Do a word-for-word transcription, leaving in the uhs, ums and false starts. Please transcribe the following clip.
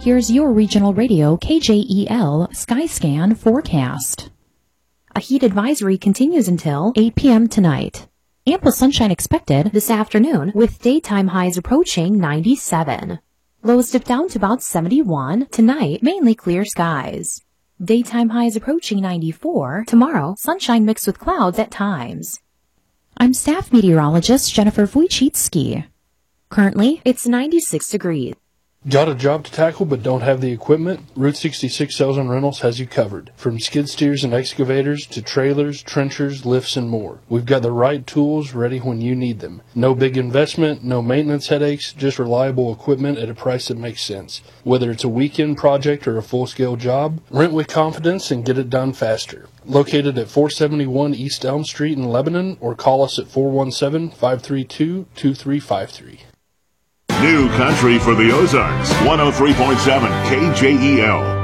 here's your regional radio K J E L Skyscan forecast. A heat advisory continues until eight p.m. tonight. Ample sunshine expected this afternoon with daytime highs approaching ninety-seven. Lows dip down to about seventy-one. Tonight, mainly clear skies. Daytime highs approaching ninety-four. Tomorrow, sunshine mixed with clouds at times. I'm staff meteorologist Jennifer Wojcicki. Currently, it's ninety-six degrees. Got a job to tackle but don't have the equipment? Route sixty-six Sales and Rentals has you covered. From skid steers and excavators to trailers, trenchers, lifts, and more. We've got the right tools ready when you need them. No big investment, no maintenance headaches, just reliable equipment at a price that makes sense. Whether it's a weekend project or a full-scale job, rent with confidence and get it done faster. Located at four seventy-one East Elm Street in Lebanon, or call us at four one seven, five three two, two three five three. New country for the Ozarks, one oh three point seven K J E L.